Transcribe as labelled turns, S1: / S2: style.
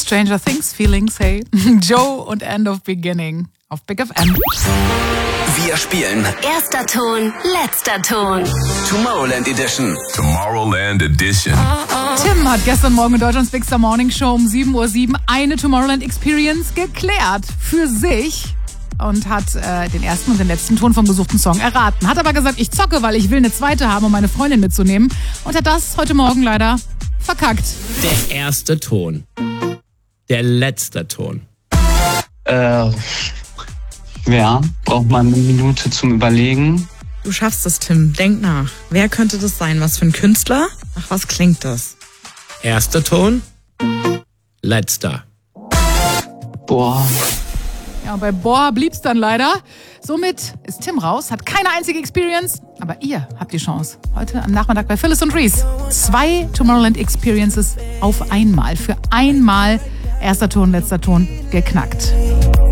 S1: Stranger Things Feelings, hey. Joe und End of Beginning auf Big FM.
S2: Wir spielen
S3: Erster Ton, letzter Ton.
S2: Tomorrowland Edition.
S4: Tomorrowland Edition.
S1: Tim hat gestern Morgen in Deutschlands Big Star Morning Show um 7:07 Uhr eine Tomorrowland Experience geklärt für sich und hat den ersten und den letzten Ton vom gesuchten Song erraten. Hat aber gesagt, ich zocke, weil ich will eine zweite haben, um meine Freundin mitzunehmen. Und hat das heute Morgen leider verkackt.
S5: Der erste Ton. Der letzte Ton.
S6: Schwer. Braucht man eine Minute zum Überlegen.
S7: Du schaffst es, Tim. Denk nach. Wer könnte das sein? Was für ein Künstler? Nach was klingt das?
S5: Erster Ton. Letzter.
S6: Boah.
S1: Ja, und bei Boah blieb's dann leider. Somit ist Tim raus, hat keine einzige Experience, aber ihr habt die Chance. Heute am Nachmittag bei Phyllis und Reese. 2 Tomorrowland Experiences auf einmal. Für einmal erster Ton, letzter Ton geknackt.